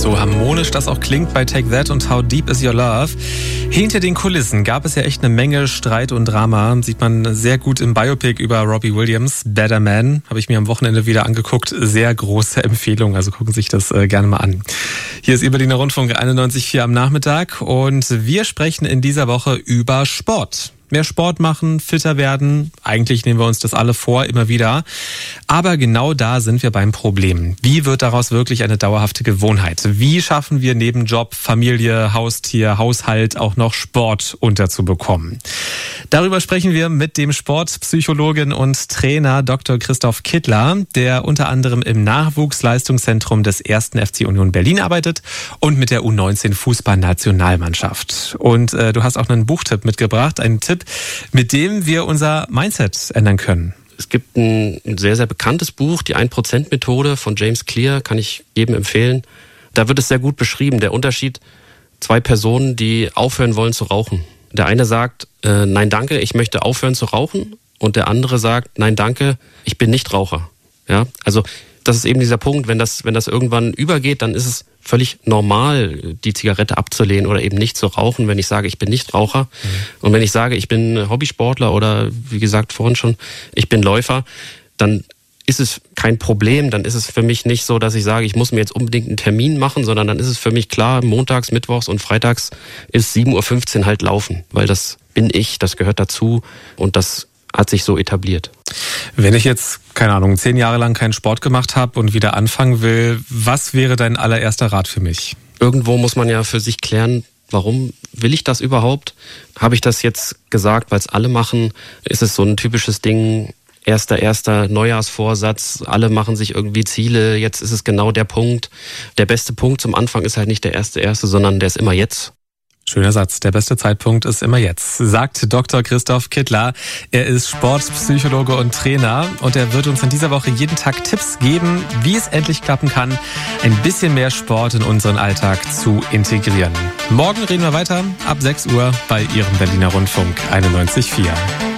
So harmonisch das auch klingt bei Take That und How Deep Is Your Love. Hinter den Kulissen gab es ja echt eine Menge Streit und Drama. Sieht man sehr gut im Biopic über Robbie Williams, Better Man. Habe ich mir am Wochenende wieder angeguckt. Sehr große Empfehlung, also gucken Sie sich das gerne mal an. Hier ist Ihr Berliner Rundfunk 91,4 am Nachmittag und wir sprechen in dieser Woche über Sport. Mehr Sport machen, fitter werden. Eigentlich nehmen wir uns das alle vor, immer wieder. Aber genau da sind wir beim Problem. Wie wird daraus wirklich eine dauerhafte Gewohnheit? Wie schaffen wir neben Job, Familie, Haustier, Haushalt auch noch Sport unterzubekommen? Darüber sprechen wir mit dem Sportpsychologen und Trainer Dr. Christoph Kittler, der unter anderem im Nachwuchsleistungszentrum des 1. FC Union Berlin arbeitet und mit der U19 Fußballnationalmannschaft. Und du hast auch einen Buchtipp mitgebracht, einen Tipp, mit dem wir unser Mindset ändern können. Es gibt ein sehr, sehr bekanntes Buch, die 1%-Methode von James Clear, kann ich jedem empfehlen. Da wird es sehr gut beschrieben, der Unterschied, 2 Personen, die aufhören wollen zu rauchen. Der eine sagt, nein danke, ich möchte aufhören zu rauchen. Und der andere sagt, nein danke, ich bin nicht Raucher. Ja, also das ist eben dieser Punkt, wenn das irgendwann übergeht, dann ist es völlig normal, die Zigarette abzulehnen oder eben nicht zu rauchen, wenn ich sage, ich bin nicht Raucher. Und wenn ich sage, ich bin Hobbysportler oder wie gesagt vorhin schon, ich bin Läufer, dann ist es kein Problem, dann ist es für mich nicht so, dass ich sage, ich muss mir jetzt unbedingt einen Termin machen, sondern dann ist es für mich klar, montags, mittwochs und freitags ist 7:15 Uhr halt laufen, weil das bin ich, das gehört dazu und das hat sich so etabliert. Wenn ich jetzt, keine Ahnung, 10 Jahre lang keinen Sport gemacht habe und wieder anfangen will, was wäre dein allererster Rat für mich? Irgendwo muss man ja für sich klären, warum will ich das überhaupt? Habe ich das jetzt gesagt, weil es alle machen? Ist es so ein typisches Ding, erster Neujahrsvorsatz, alle machen sich irgendwie Ziele, jetzt ist es genau der Punkt. Der beste Punkt zum Anfang ist halt nicht der erste, sondern der ist immer jetzt. Schöner Satz. Der beste Zeitpunkt ist immer jetzt, sagt Dr. Christoph Kittler. Er ist Sportpsychologe und Trainer und er wird uns in dieser Woche jeden Tag Tipps geben, wie es endlich klappen kann, ein bisschen mehr Sport in unseren Alltag zu integrieren. Morgen reden wir weiter ab 6 Uhr bei Ihrem Berliner Rundfunk 91,4.